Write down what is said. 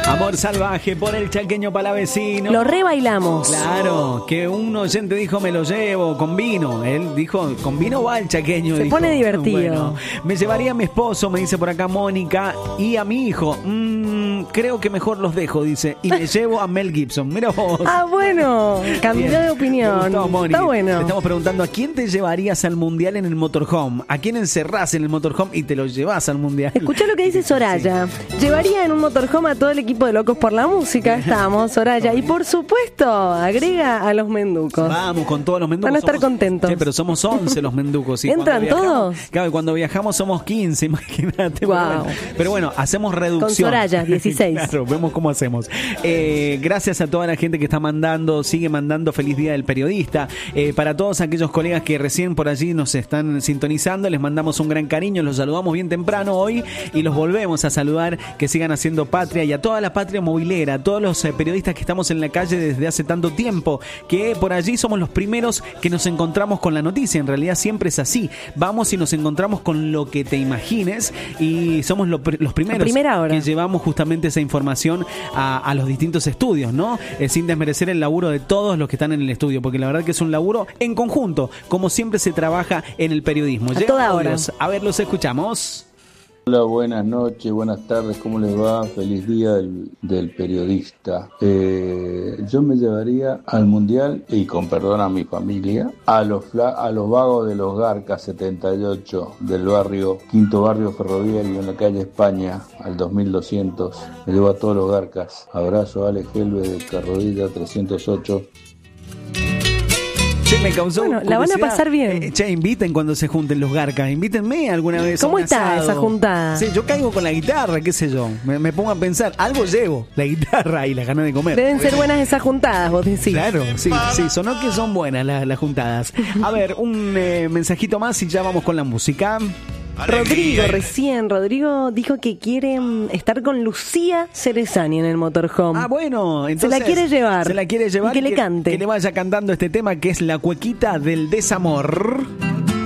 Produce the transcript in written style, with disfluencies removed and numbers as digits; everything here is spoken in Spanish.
Amor salvaje por el chaqueño palavecino. Lo rebailamos. Claro, que un oyente dijo me lo llevo con vino. Él dijo con vino va el chaqueño. Se dijo, pone divertido. Bueno, me llevaría a mi esposo, me dice por acá Mónica, y a mi hijo. Creo que mejor los dejo, dice. Y me llevo a Mel Gibson. Mira vos. Ah, bueno, cambió Bien. de opinión. Gustavo, Moni. Está bueno. Te estamos preguntando, ¿a quién te llevarías al mundial en el motorhome? ¿A quién encerrás en el motorhome y te lo llevas al mundial? Escuchá lo que dice Soraya. Sí. Llevaría en un motorhome a todo el equipo de Locos por la Música. Estamos, Soraya. Y por supuesto, agrega a los menducos. Vamos con todos los menducos. Van a estar contentos. Sí, pero somos 11 los menducos. ¿Sí? ¿Entran todos? Claro, y cuando viajamos somos 15, imagínate. Wow. Pero bueno, hacemos reducción. Con Soraya, 16. Claro, vemos cómo hacemos. Gracias a toda la gente que está mandando, sigue mandando feliz día del periodista. Para todos aquellos colegas que recién por allí nos están sintonizando, les mandamos un gran cariño, los saludamos bien temprano hoy y los volvemos a saludar, que sigan haciendo patria, y a toda la patria movilera, a todos los periodistas que estamos en la calle desde hace tanto tiempo, que por allí somos los primeros que nos encontramos con la noticia. En realidad siempre es así, vamos y nos encontramos con lo que te imagines y somos los primeros que llevamos justamente esa información a los distintos estudios, ¿no? Sin desmerecer el laburo de todos los que están en el estudio, porque la verdad que es un laburo en conjunto, como siempre se trabaja en el periodismo. A toda hora. A ver, los escuchamos. Hola, buenas noches, buenas tardes, ¿cómo les va? Feliz día del periodista. Yo me llevaría al mundial, y con perdón a mi familia, a los vagos de los Garcas 78 del quinto barrio ferroviario en la calle España, al 2200. Me llevo a todos los Garcas. Abrazo a Alex Helves de Carrodilla 308. Che, me causó la van a pasar bien. Inviten cuando se junten los Garcas. Invítenme alguna vez. ¿Cómo está esa juntada? Sí, yo caigo con la guitarra, qué sé yo. Me pongo a pensar, algo llevo, la guitarra y las ganas de comer. Deben ser buenas esas juntadas, vos decís. Claro, sí, sonó que son buenas las juntadas. A ver, un mensajito más y ya vamos con la música. Rodrigo dijo que quiere estar con Lucía Cerezani en el motorhome. Ah, bueno, entonces se la quiere llevar y y que le cante, que le vaya cantando este tema que es La Cuequita del Desamor.